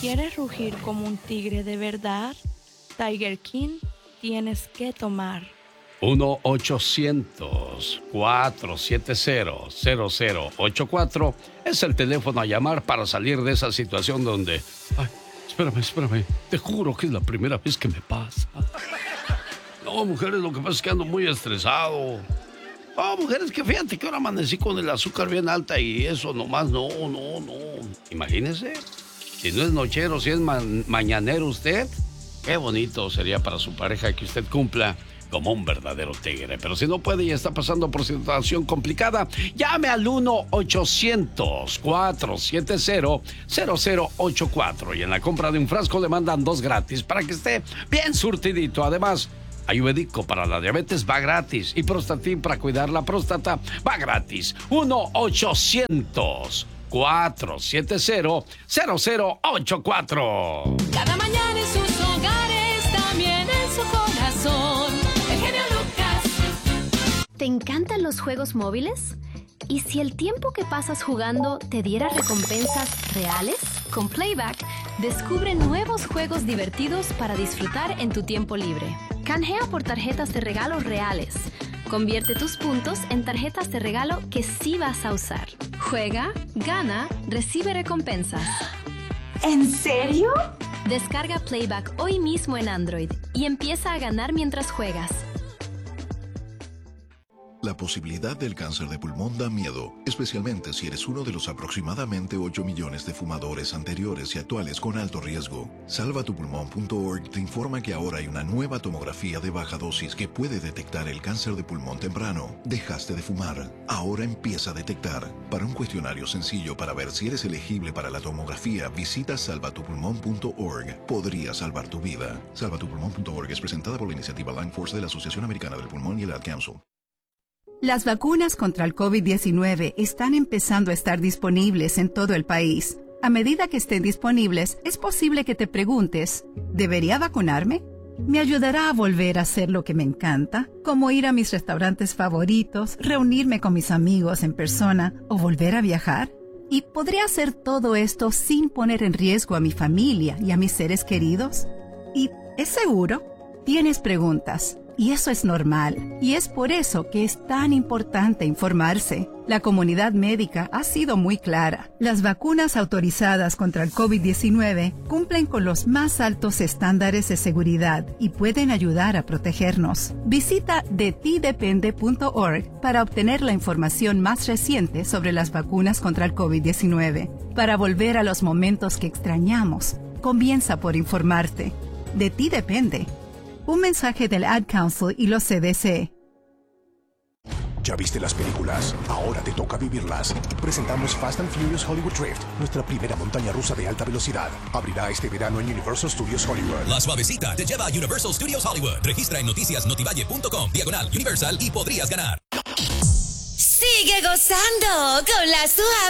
quieres rugir como un tigre de verdad, Tiger King tienes que tomar. 1-800-470-0084 es el teléfono a llamar para salir de esa situación donde... Ay, espérame, te juro que es la primera vez que me pasa. No, mujeres, lo que pasa es que ando muy estresado. No, mujeres, que fíjate que ahora amanecí con el azúcar bien alta y eso nomás, no. Imagínese, si no es nochero, si es mañanero usted, qué bonito sería para su pareja que usted cumpla como un verdadero tigre. Pero si no puede y está pasando por situación complicada, llame al 1-800-470-0084 y en la compra de un frasco le mandan 2 gratis para que esté bien surtidito. Además, Ayurvédico para la diabetes va gratis y Prostatin para cuidar la próstata va gratis. 1-800-470-0084. Cada mañana en sus hogares, también en su corazón. El genio Lucas. ¿Te encantan los juegos móviles? ¿Y si el tiempo que pasas jugando te diera recompensas reales? Con Playback, descubre nuevos juegos divertidos para disfrutar en tu tiempo libre. Canjea por tarjetas de regalo reales. Convierte tus puntos en tarjetas de regalo que sí vas a usar. Juega, gana, recibe recompensas. ¿En serio? Descarga Playback hoy mismo en Android y empieza a ganar mientras juegas. La posibilidad del cáncer de pulmón da miedo, especialmente si eres uno de los aproximadamente 8 millones de fumadores anteriores y actuales con alto riesgo. Salvatupulmón.org te informa que ahora hay una nueva tomografía de baja dosis que puede detectar el cáncer de pulmón temprano. Dejaste de fumar, ahora empieza a detectar. Para un cuestionario sencillo para ver si eres elegible para la tomografía, visita salvatupulmón.org. Podría salvar tu vida. Salvatupulmón.org es presentada por la iniciativa Lung Force de la Asociación Americana del Pulmón y el Ad Council. Las vacunas contra el COVID-19 están empezando a estar disponibles en todo el país. A medida que estén disponibles, es posible que te preguntes, ¿debería vacunarme? ¿Me ayudará a volver a hacer lo que me encanta? Como ir a mis restaurantes favoritos, reunirme con mis amigos en persona o volver a viajar. ¿Y podría hacer todo esto sin poner en riesgo a mi familia y a mis seres queridos? ¿Y es seguro? Tienes preguntas. Y eso es normal, y es por eso que es tan importante informarse. La comunidad médica ha sido muy clara. Las vacunas autorizadas contra el COVID-19 cumplen con los más altos estándares de seguridad y pueden ayudar a protegernos. Visita detidepende.org para obtener la información más reciente sobre las vacunas contra el COVID-19. Para volver a los momentos que extrañamos, comienza por informarte. De ti depende. Un mensaje del Ad Council y los CDC. ¿Ya viste las películas? Ahora te toca vivirlas. Presentamos Fast and Furious Hollywood Drift, nuestra primera montaña rusa de alta velocidad. Abrirá este verano en Universal Studios Hollywood. La suavecita te lleva a Universal Studios Hollywood. Registra en noticiasnotivalle.com/Universal y podrías ganar. Sigue gozando con la suave